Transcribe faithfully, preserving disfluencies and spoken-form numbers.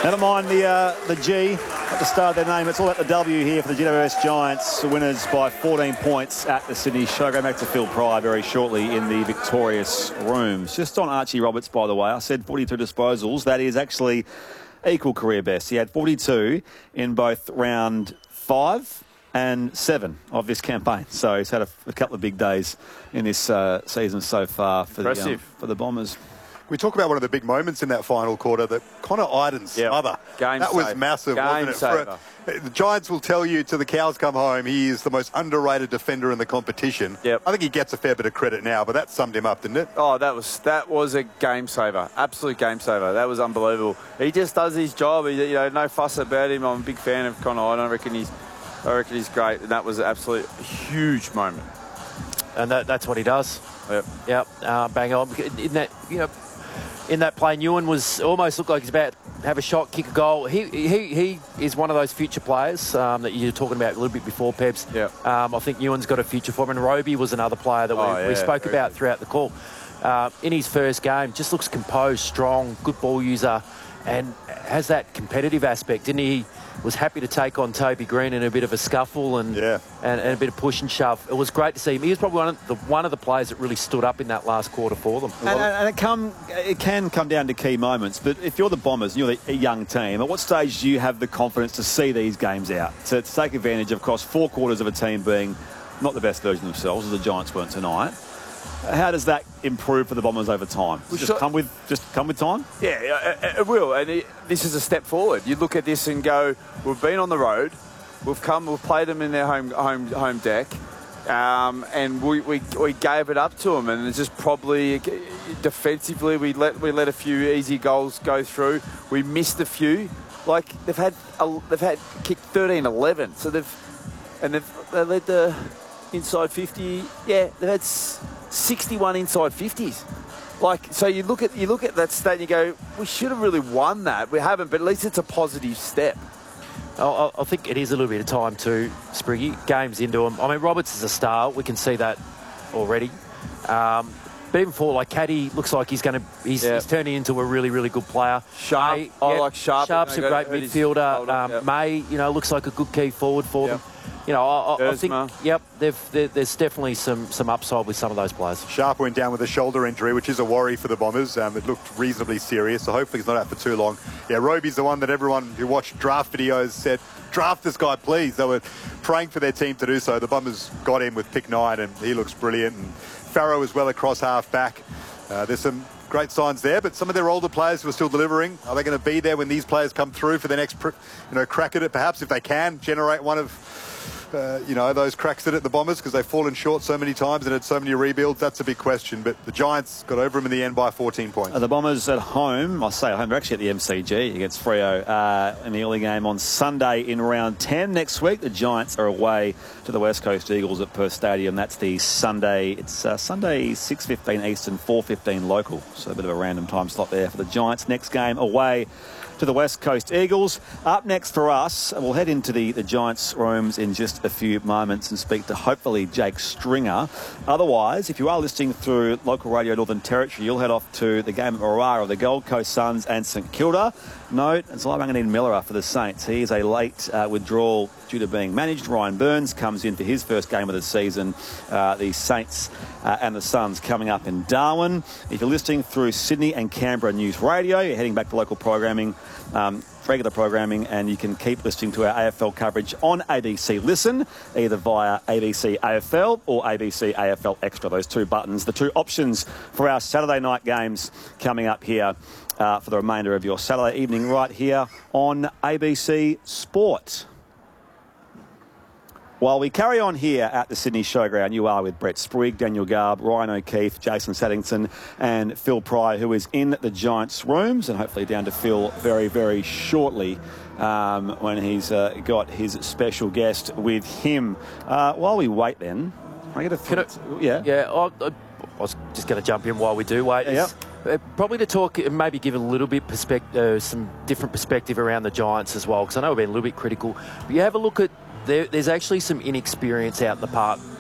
Never mind the uh, the G at the start of their name. It's all about the W here for the G W S Giants. The winners by fourteen points at the Sydney Show. Going back to Phil Pry very shortly in the victorious rooms. Just on Archie Roberts, by the way, I said forty-two disposals. That is actually equal career best. He had forty-two in both round five and seven of this campaign. So he's had a, a couple of big days in this uh, season so far for the, um, for the Bombers. We talk about one of the big moments in that final quarter, that Connor Idun's yep. smother. Game that saver. was massive, Game wasn't it? saver. For, the Giants will tell you till the cows come home, he is the most underrated defender in the competition. Yep. I think he gets a fair bit of credit now, but that summed him up, didn't it? Oh, that was that was a game saver. Absolute game saver. That was unbelievable. He just does his job. He, you know, no fuss about him. I'm a big fan of Connor Idun. I reckon he's, I reckon he's great. And that was an absolute huge moment. And that, that's what he does. Yep. Yep. Uh, bang on. In that, you know, in that play, Ewan was almost looked like he's about to have a shot, kick a goal. He he he is one of those future players um, that you were talking about a little bit before, Pebs. Yeah. Um, I think Ewan's got a future for him. And Roby was another player that oh, we, yeah, we spoke about throughout the call. Uh, in his first game, just looks composed, strong, good ball user, and has that competitive aspect. And he was happy to take on Toby Green in a bit of a scuffle and, yeah. and, and a bit of push and shove. It was great to see him. He was probably one of the, one of the players that really stood up in that last quarter for them. And, and it, come, it can come down to key moments, but if you're the Bombers, you're a young team, at what stage do you have the confidence to see these games out, to, to take advantage of, of course, four quarters of a team being not the best version of themselves, as the Giants weren't tonight? How does that improve for the Bombers over time? Well, just come with just come with time? Yeah, it, it will. And it, this is a step forward. You look at this and go, we've been on the road, we've come, we've played them in their home home home deck, um, and we, we we gave it up to them. And it's just probably defensively, we let we let a few easy goals go through. We missed a few. Like they've had a, they've had kicked thirteen eleven, so they've and they've they led the inside fifty. Yeah, they've had sixty-one inside fifties. Like, so you look at you look at that stat and you go, we should have really won that. We haven't, but at least it's a positive step. I, I think it is a little bit of time too, Spriggy. Games into him. I mean, Roberts is a star. We can see that already. Um, but even for like Caddy, looks like he's going to he's, yeah. he's turning into a really really good player. Sharp, May, I yeah, like Sharp. Sharp's a great midfielder. Um, yep. May, you know, looks like a good key forward for yep. them. You know, I, I think, Erzma. yep, they've, there's definitely some, some upside with some of those players. Sharp went down with a shoulder injury, which is a worry for the Bombers. Um, it looked reasonably serious, so hopefully he's not out for too long. Yeah, Roby's the one that everyone who watched draft videos said, draft this guy, please. They were praying for their team to do so. The Bombers got him with pick nine, and he looks brilliant. And Farrow as well across half-back. Uh, there's some great signs there, but some of their older players who are still delivering, are they going to be there when these players come through for the next you know, crack at it? Perhaps if they can generate one of Uh, you know, those cracks at it, the Bombers, because they've fallen short so many times and had so many rebuilds. That's a big question. But the Giants got over them in the end by fourteen points. Uh, the Bombers at home, I say at home, they're actually at the M C G against Freo uh, in the early game on Sunday in round ten. Next week, the Giants are away to the West Coast Eagles at Perth Stadium. That's the Sunday. It's uh, Sunday six fifteen Eastern, four fifteen local. So a bit of a random time slot there for the Giants. Next game away to the West Coast Eagles. Up next for us, we'll head into the, the Giants' rooms in just a few moments and speak to hopefully Jake Stringer. Otherwise, if you are listening through local radio Northern Territory, you'll head off to the game at Morar of the Gold Coast Suns and St Kilda. Note, it's Lairanganine Miller for the Saints. He is a late uh, withdrawal due to being managed. Ryan Burns comes in for his first game of the season. Uh, the Saints uh, and the Suns coming up in Darwin. If you're listening through Sydney and Canberra News Radio, you're heading back to local programming, um, regular programming, and you can keep listening to our A F L coverage on A B C Listen, either via A B C A F L or A B C A F L Extra. Those two buttons, the two options for our Saturday night games coming up here uh, for the remainder of your Saturday evening right here on A B C Sport. While we carry on here at the Sydney Showground, you are with Brett Sprigg, Daniel Garb, Ryan O'Keefe, Jason Saddington and Phil Pry, who is in the Giants' rooms and hopefully down to Phil very, very shortly um, when he's uh, got his special guest with him. Uh, while we wait then, I get a th- I, yeah, yeah. I, I was just going to jump in while we do wait. Yeah. Uh, probably to talk and maybe give a little bit perspective, uh, some different perspective around the Giants as well, because I know we've been a little bit critical. But you have a look at There, there's actually some inexperience out in the park